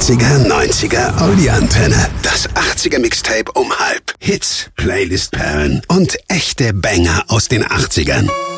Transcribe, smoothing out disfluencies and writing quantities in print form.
80er, 90er Audioantenne. Das 80er Mixtape um halb. Hits, Playlist-Perlen und echte Banger aus den 80ern.